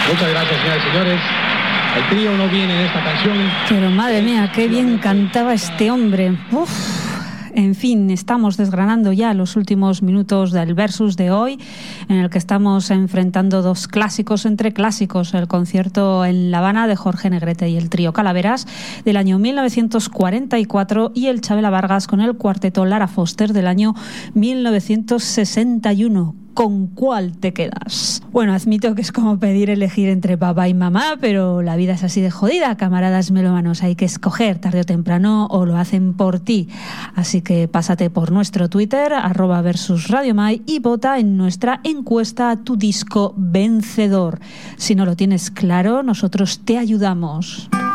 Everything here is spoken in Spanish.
Muchas gracias, señoras y señores. El trío no viene en esta canción. Pero madre mía, qué bien cantaba este hombre. Uf. En fin, estamos desgranando ya los últimos minutos del Versus de hoy, en el que estamos enfrentando dos clásicos entre clásicos: el concierto en La Habana de Jorge Negrete y el trío Calaveras del año 1944 y el Chabela Vargas con el cuarteto Lara Foster del año 1961. ¿Con cuál te quedas? Bueno, admito que es como pedir elegir entre papá y mamá, pero la vida es así de jodida, camaradas melómanos. Hay que escoger tarde o temprano, o lo hacen por ti. Así que pásate por nuestro Twitter, @versusradiomai, y vota en nuestra encuesta a tu disco vencedor. Si no lo tienes claro, nosotros te ayudamos.